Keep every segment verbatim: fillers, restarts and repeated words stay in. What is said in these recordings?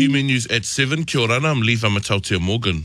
M A News at seven. Kia ora, I'm Lee Vamatautia Morgan.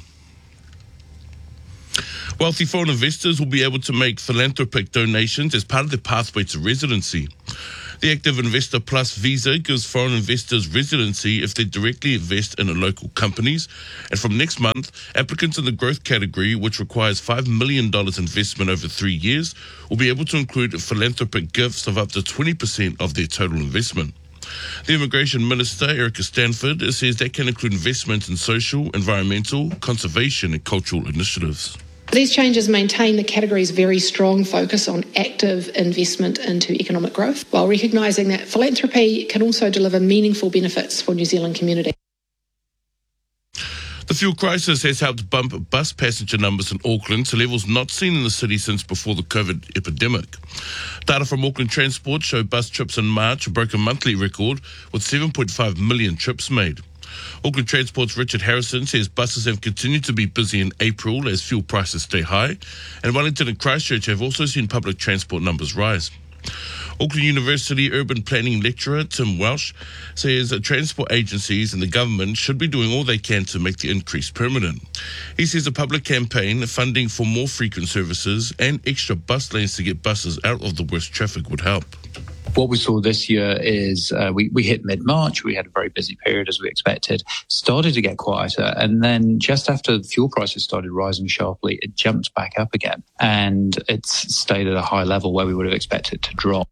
Wealthy foreign investors will be able to make philanthropic donations as part of their pathway to residency. The Active Investor Plus visa gives foreign investors residency if they directly invest in local companies. And from next month, applicants in the growth category, which requires five million dollars investment over three years, will be able to include philanthropic gifts of up to twenty percent of their total investment. The Immigration Minister, Erica Stanford, says that can include investment in social, environmental, conservation and cultural initiatives. These changes maintain the category's very strong focus on active investment into economic growth, while recognising that philanthropy can also deliver meaningful benefits for New Zealand community. The fuel crisis has helped bump bus passenger numbers in Auckland to levels not seen in the city since before the COVID epidemic. Data from Auckland Transport show bus trips in March broke a monthly record with seven point five million trips made. Auckland Transport's Richard Harrison says buses have continued to be busy in April as fuel prices stay high, and Wellington and Christchurch have also seen public transport numbers rise. Auckland University urban planning lecturer Tim Welsh says that transport agencies and the government should be doing all they can to make the increase permanent. He says a public campaign, funding for more frequent services and extra bus lanes to get buses out of the worst traffic would help. What we saw this year is uh, we, we hit mid-March, we had a very busy period as we expected, started to get quieter, and then just after the fuel prices started rising sharply, it jumped back up again, and it's stayed at a high level where we would have expected it to drop.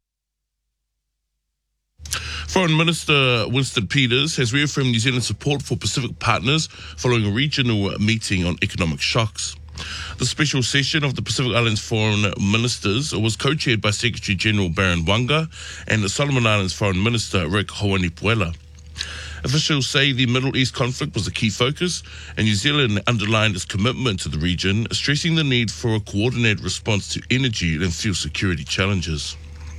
Foreign Minister Winston Peters has reaffirmed New Zealand's support for Pacific partners following a regional meeting on economic shocks. The special session of the Pacific Islands Foreign Ministers was co-chaired by Secretary-General Baron Wanga and the Solomon Islands Foreign Minister Rick Hoanipuela. Officials say the Middle East conflict was a key focus, and New Zealand underlined its commitment to the region, stressing the need for a coordinated response to energy and fuel security challenges.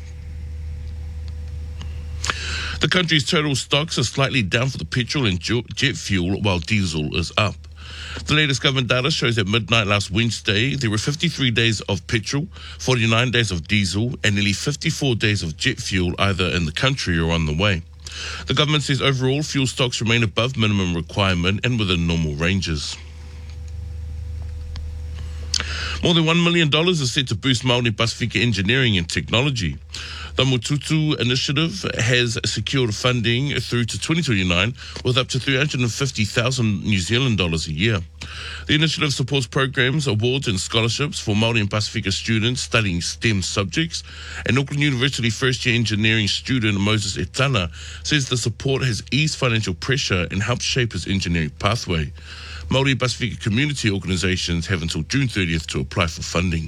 The country's total stocks are slightly down for the petrol and jet fuel, while diesel is up. The latest government data shows at midnight last Wednesday, there were fifty-three days of petrol, forty-nine days of diesel, and nearly fifty-four days of jet fuel either in the country or on the way. The government says overall fuel stocks remain above minimum requirement and within normal ranges. More than one million dollars is set to boost Māori Pasifika engineering and technology. The Mututu initiative has secured funding through to twenty twenty-nine with up to three hundred fifty thousand New Zealand dollars a year. The initiative supports programs, awards and scholarships for Māori and Pasifika students studying STEM subjects, and Auckland University first-year engineering student Moses Etana says the support has eased financial pressure and helped shape his engineering pathway. Māori Pasifika community organisations have until June thirtieth to apply for funding.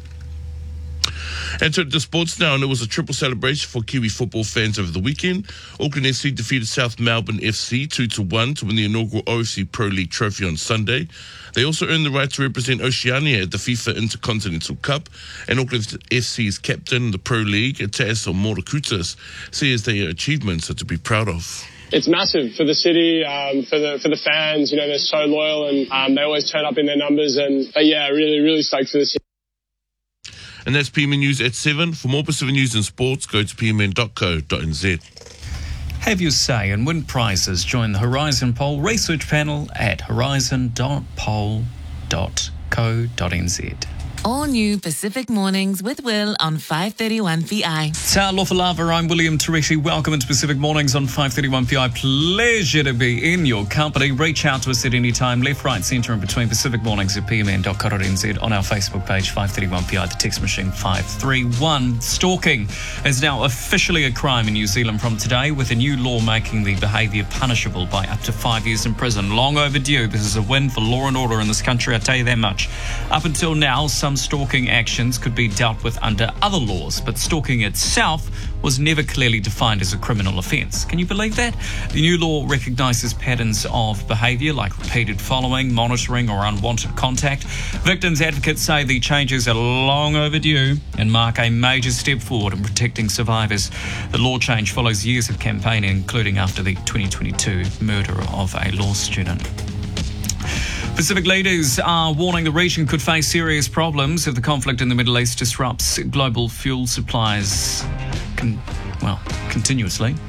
And to the sports now, and it was a triple celebration for Kiwi football fans over the weekend. Auckland F C defeated South Melbourne F C two to one to win the inaugural O F C Pro League trophy on Sunday. They also earned the right to represent Oceania at the FIFA Intercontinental Cup, and Auckland F C's captain in the Pro League, Taso Morakutas, says their achievements are to be proud of. It's massive for the city, um, for the for the fans. You know, they're so loyal and um, they always turn up in their numbers. And but yeah, really, really stoked for this year. And that's P M N News at seven. For more Pacific news and sports, go to p m n dot co dot n z. Have your say and win prizes. Join the Horizon Poll research panel at horizon dot poll dot co dot n z. All new Pacific Mornings with Will on five thirty-one P I. Ta lofa lava, I'm William Tereshi. Welcome into Pacific Mornings on five thirty-one P I. Pleasure to be in your company. Reach out to us at any time, left, right, centre and between. Pacific Mornings at p m n dot co dot n z, on our Facebook page five thirty-one P I, the text machine five three one. Stalking is now officially a crime in New Zealand from today, with a new law making the behaviour punishable by up to five years in prison. Long overdue. This is a win for law and order in this country, I'll tell you that much. Up until now, some stalking actions could be dealt with under other laws, but stalking itself was never clearly defined as a criminal offence. Can you believe that? The new law recognises patterns of behaviour like repeated following, monitoring or unwanted contact. Victims' advocates say the changes are long overdue and mark a major step forward in protecting survivors. The law change follows years of campaigning, including after the twenty twenty-two murder of a law student. Pacific leaders are warning the region could face serious problems if the conflict in the Middle East disrupts global fuel supplies, con- well, continuously.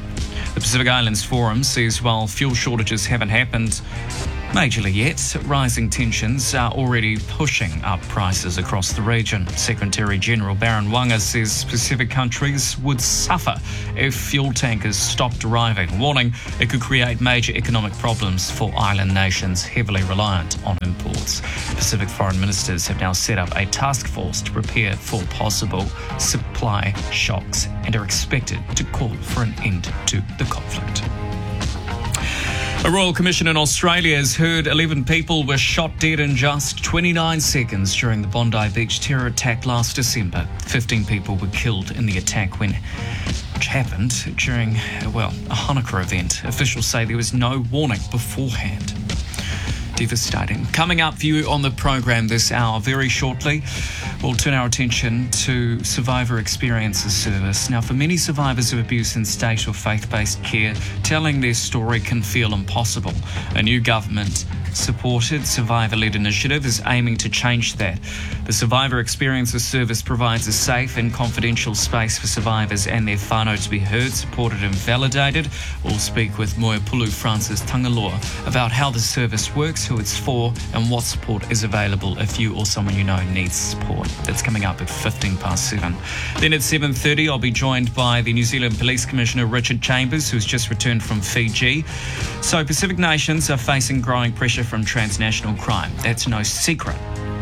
The Pacific Islands Forum says while fuel shortages haven't happened majorly yet, rising tensions are already pushing up prices across the region. Secretary-General Baron Wanga says Pacific countries would suffer if fuel tankers stopped arriving, warning it could create major economic problems for island nations heavily reliant on imports. Pacific foreign ministers have now set up a task force to prepare for possible supply shocks and are expected to call for an end to the conflict. A royal commission in Australia has heard eleven people were shot dead in just twenty-nine seconds during the Bondi Beach terror attack last December. fifteen people were killed in the attack when, which happened during, well, a Hanukkah event. Officials say there was no warning beforehand. Devastating. Coming up for you on the program this hour, very shortly, we'll turn our attention to Survivor Experiences Service. Now, for many survivors of abuse in state or faith-based care, telling their story can feel impossible. A new government supported survivor-led initiative is aiming to change that. The Survivor Experiences Service provides a safe and confidential space for survivors and their whānau to be heard, supported and validated. We'll speak with Moepulu Francis Tangaloa about how the service works, who it's for, and what support is available if you or someone you know needs support. That's coming up at fifteen past seven. Then at seven thirty, I'll be joined by the New Zealand Police Commissioner Richard Chambers, who's just returned from Fiji. So Pacific nations are facing growing pressure from transnational crime. That's no secret,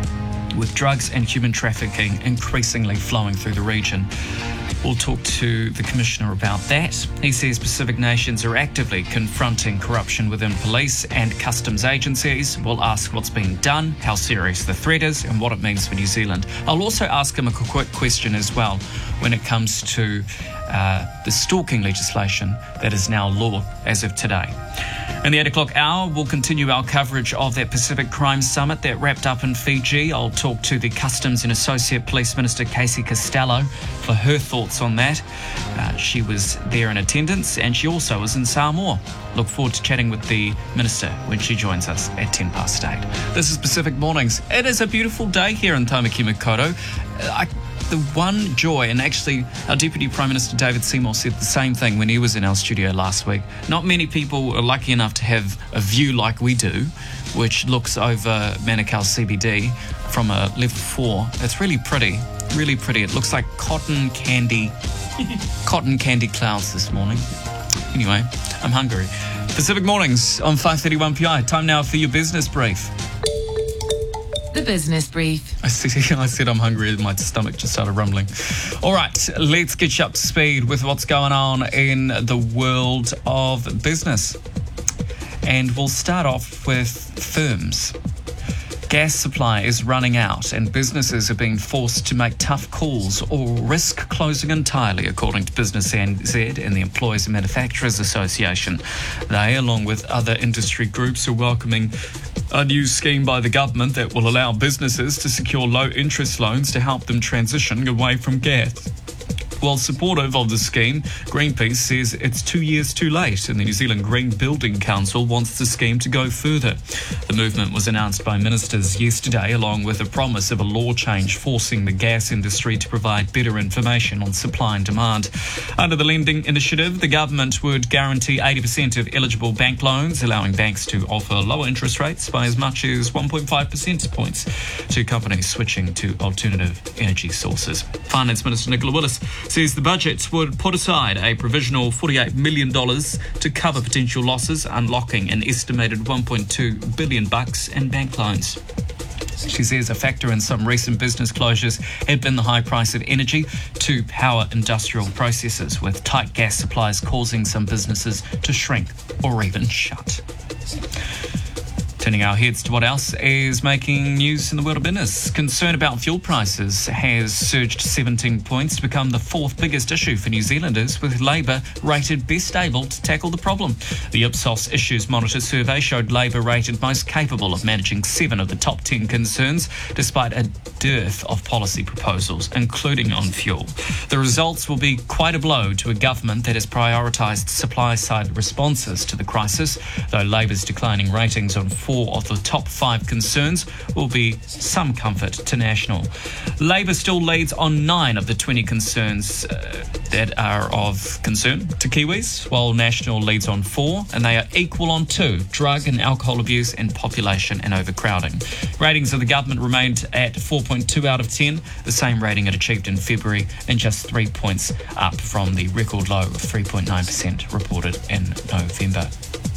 with drugs and human trafficking increasingly flowing through the region. We'll talk to the Commissioner about that. He says Pacific nations are actively confronting corruption within police and customs agencies. We'll ask what's being done, how serious the threat is, and what it means for New Zealand. I'll also ask him a quick question as well when it comes to uh, the stalking legislation that is now law as of today. In the eight o'clock hour, we'll continue our coverage of that Pacific Crime Summit that wrapped up in Fiji. I'll talk to the Customs and Associate Police Minister Casey Costello for her thoughts on that. Uh, she was there in attendance, and she also was in Samoa. Look forward to chatting with the Minister when she joins us at ten past eight. This is Pacific Mornings. It is a beautiful day here in Tamaki Makaurau. I The one joy, and actually our Deputy Prime Minister David Seymour said the same thing when he was in our studio last week. Not many people are lucky enough to have a view like we do, which looks over Manukau C B D from a level four. It's really pretty, really pretty. It looks like cotton candy, cotton candy clouds this morning. Anyway, I'm hungry. Pacific Mornings on five thirty-one P I. Time now for your business brief. The Business Brief. I see, I said I'm hungry and my stomach just started rumbling. All right, let's get you up to speed with what's going on in the world of business. And we'll start off with firms. Gas supply is running out and businesses are being forced to make tough calls or risk closing entirely, according to Business N Z and the Employers and Manufacturers Association. They, along with other industry groups, are welcoming a new scheme by the government that will allow businesses to secure low interest loans to help them transition away from gas. While supportive of the scheme, Greenpeace says it's two years too late, and the New Zealand Green Building Council wants the scheme to go further. The movement was announced by ministers yesterday, along with a promise of a law change forcing the gas industry to provide better information on supply and demand. Under the lending initiative, the government would guarantee eighty percent of eligible bank loans, allowing banks to offer lower interest rates by as much as one point five percentage points to companies switching to alternative energy sources. Finance Minister Nicola Willis says the budget would put aside a provisional forty-eight million dollars to cover potential losses, unlocking an estimated one point two billion bucks in bank loans. She says a factor in some recent business closures had been the high price of energy to power industrial processes, with tight gas supplies causing some businesses to shrink or even shut. Turning our heads to what else is making news in the world of business. Concern about fuel prices has surged seventeen points to become the fourth biggest issue for New Zealanders, with Labour rated best able to tackle the problem. The Ipsos Issues Monitor survey showed Labour rated most capable of managing seven of the top ten concerns, despite a dearth of policy proposals, including on fuel. The results will be quite a blow to a government that has prioritised supply-side responses to the crisis, though Labour's declining ratings on four four of the top five concerns will be some comfort to National. Labour still leads on nine of the twenty concerns uh, that are of concern to Kiwis, while National leads on four, and they are equal on two: drug and alcohol abuse and population and overcrowding. Ratings of the government remained at four point two out of ten, the same rating it achieved in February, and just three points up from the record low of three point nine percent reported in November.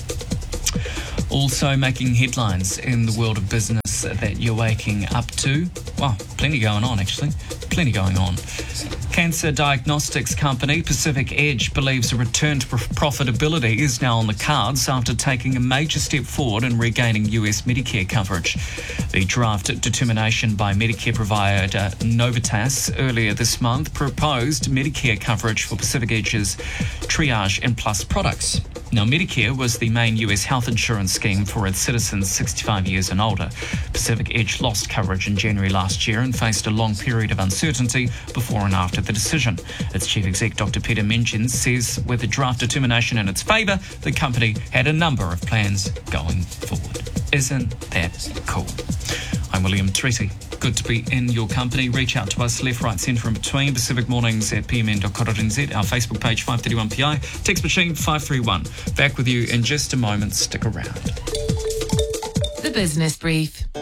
Also making headlines in the world of business that you're waking up to. Well, plenty going on, actually. Plenty going on. Cancer diagnostics company Pacific Edge believes a return to profitability is now on the cards after taking a major step forward in regaining U S Medicare coverage. The draft determination by Medicare provider Novitas earlier this month proposed Medicare coverage for Pacific Edge's Triage and Plus products. Now, Medicare was the main U S health insurance scheme for its citizens sixty-five years and older. Pacific Edge lost coverage in January last year and faced a long period of uncertainty before and after the decision. Its chief exec, Doctor Peter Menchins, says with the draft determination in its favour, the company had a number of plans going forward. Isn't that cool? I'm William Treaty. Good to be in your company. Reach out to us left, right, centre and between. Pacific Mornings at p m n dot co dot n z. Our Facebook page five thirty-one P I. Text machine five three one. Back with you in just a moment. Stick around. The Business Brief.